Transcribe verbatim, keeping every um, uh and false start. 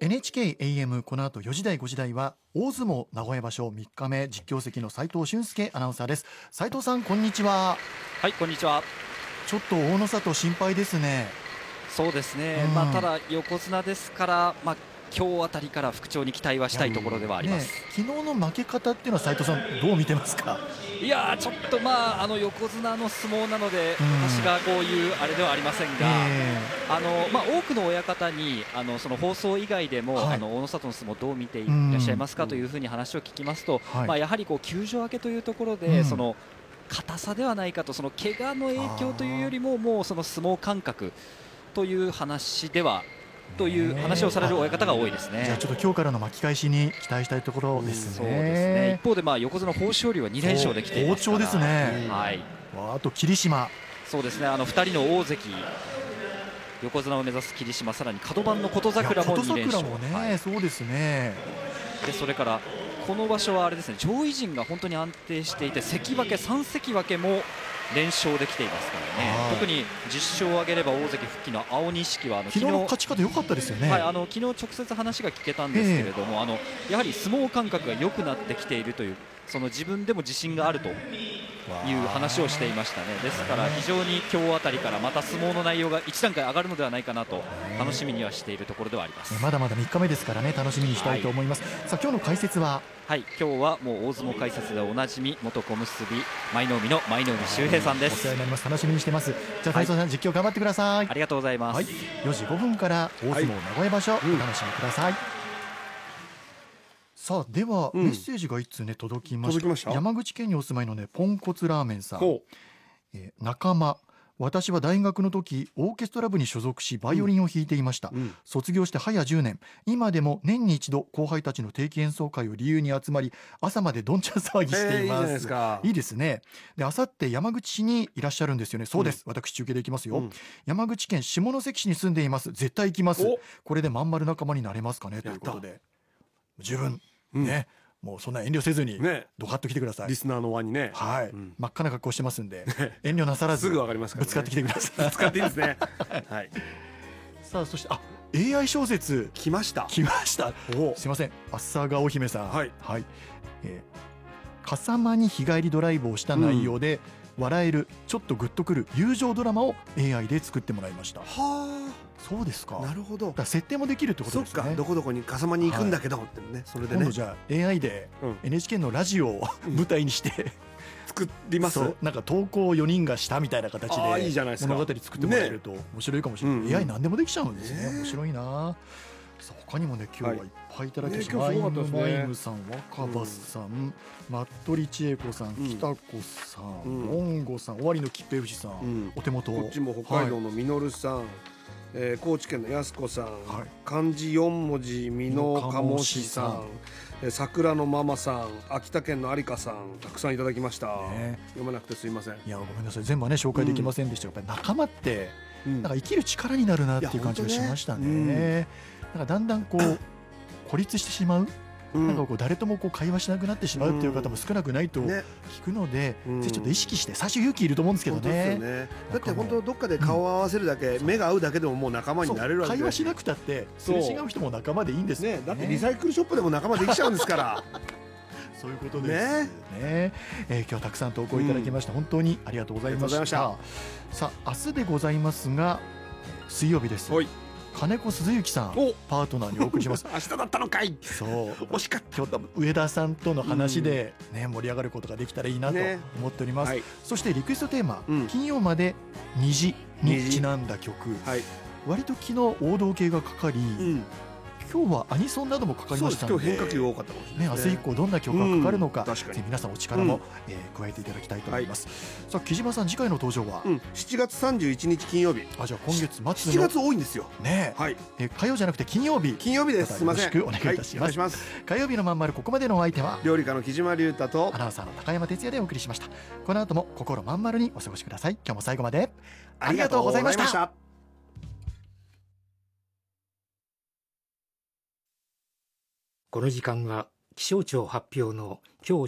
エヌエイチケーエーエム この後よじ台ごじ台は大相撲名古屋場所みっかめ実況席の斉藤俊介アナウンサーです。斉藤さん、こんにちは。 はい、こんにちは。 ちょっと大野里心配ですね。 そうですね、 うん、 まあ、ただ横綱ですから、まあ、今日あたりから復調に期待はしたいところではあります、 ね、昨日の負け方っていうのは斉藤さんどう見てますか？ いやーちょっと、まあ、あの横綱の相撲なので、うん、私がこういうあれではありませんが、えーあのまあ、多くの親方にあのその放送以外でも、はい、あの大野里の相撲どう見ていらっしゃいますか、うん、というふうに話を聞きますと、はい、まあ、やはりこう休場明けというところで、うん、その硬さではないかと、その怪我の影響というよりももうその相撲感覚という話ではという話をされる親方が多いですね。 じゃあちょっと今日からの巻き返しに期待したいところですね。 そうですね。一方でまあ横綱豊昇龍はに連勝できていますから、 好調ですね。 はい。 あと霧島、 そうですね。あのふたりの大関横綱を目指す霧島、さらに角番の琴櫻もに連勝。 琴櫻もね、はい、そうですね。 でそれからこの場所はあれですね、上位陣が本当に安定していて、関脇さん関脇も連勝できていますからね。特にじゅっ勝を挙げれば大関復帰の青錦はあの昨日の勝ち方良かったですよね。 はい、あの昨日直接話が聞けたんですけれども、あのやはり相撲感覚が良くなってきているという、その自分でも自信があるという話をしていましたね。ですから非常に今日あたりからまた相撲の内容が一段階上がるのではないかなと楽しみにはしているところではあります。 まだまだみっかめですからね、楽しみにしたいと思います、はい、さあ今日の解説は、 はい、今日はもう大相撲解説でおなじみ元小結舞の海の舞の海秀平さんです。 お世話になります。楽しみにしてます。じゃあ斉藤さん、はい、実況頑張ってください。 ありがとうございます、はい、 よじごふんから大相撲名古屋場所、はい、お楽しみください、うん。さあでは、うん、メッセージがいっつうね届きました。 ました。 山口県にお住まいのねポンコツラーメンさん、えー、仲間、私は大学の時オーケストラ部に所属しバイオリンを弾いていました、うん、卒業して早じゅうねん、今でも年に一度後輩たちの定期演奏会を理由に集まり朝までどんちゃん騒ぎしています、えー、いいじゃないですか。いいですね。で、あさって山口市にいらっしゃるんですよね。そうです、うん、私中継で行きますよ、うん、山口県下関市に住んでいます。絶対行きます。これでまん丸仲間になれますかねということで、十分、うん、ね、もうそんな遠慮せずにドカッと来てください、ね、 リスナーの輪にね、 はい、うん、真っ赤な格好してますんで遠慮なさらずすぐわかりますから、ね、 ぶつかってきてください。 ぶつかっていいですねはい。 さあそしてあ エーアイ 小説来ました来ましたすいません、朝顔姫さん、はい、はい、えー、笠間に日帰りドライブをした内容で、うん、笑えるちょっとグッとくる友情ドラマを エーアイ で作ってもらいました。はあ、そうですか。 なるほど。 だから設定もできるってことですね。 そっか、どこどこに笠間に行くんだけど、はい、ってね、それでね、 今度じゃあ エーアイ で エヌエイチケー のラジオを舞台にして、うん、 作ります。 なんか投稿をよにんがしたみたいな形で物語作ってもらえると面白いかもしれない、ね、エーアイ 何でもできちゃうんですね、面白いな。他にもね今日はいっぱいいただきました、はい、マイムマイムさん、若葉さん、うん、まっとり千恵子さん、北子さん、モンゴさん、終わりの吉平富士さん、うん、お手元。 こっちも北海道のみのるさん、はい、えー、高知県のやすこさん、はい、漢字よん文字美濃鴨志さん、えー、桜のママさん、秋田県の有香さん、たくさんいただきました、ね、読まなくてすいません。 いやごめんなさい、全部はね紹介できませんでした、うん、やっぱり仲間ってなんか生きる力になるなっていう感じがしましたね。ね、なんかだんだんこう孤立してしまう、うん、なんかこう誰ともこう会話しなくなってしまうっていう方も少なくないと聞くので、うん、ぜひちょっと意識して、最初勇気いると思うんですけど ね, ねだって本当どっかで顔を合わせるだけ、うん、目が合うだけでももう仲間になれるわけで、 会話しなくたってすれ違う人も仲間でいいんですよ ね, ね。だってリサイクルショップでも仲間できちゃうんですからそういうことですね。ね、えー、今日はたくさん投稿いただきました、うん、本当にありがとうございました。さあ明日でございますが水曜日です。金子鈴之さんパートナーにお送りします明日だったのかい。 そう惜しかった。 今日上田さんとの話で、ね、盛り上がることができたらいいなと思っております、ね、はい、そしてリクエストテーマ、うん、金曜まで虹にちなんだ曲、はい、割と昨日王道系がかかり、うん、今日はアニソンなどもかかりましたので、 今日変化球が多かったかもしれない、ね、 明日以降どんな曲がかかるのか、うん、ぜひ皆さんお力も、うん、えー、加えていただきたいと思います、はい、さあ木島さん、次回の登場は、うん、 しちがつさんじゅういちにち金曜日。 あ、じゃあ今月末のしちがつ多いんですよね、はい、えー、火曜じゃなくて金曜日金曜日です。すみません、 よろしくお願いいたします、はい、お願いします。火曜日のまんまる、ここまでのお相手は料理家の木島隆太とアナウンサーの高山哲也でお送りしました。この後も心まんまるにお過ごしください。今日も最後までありがとうございました。 この時間は気象庁発表の今日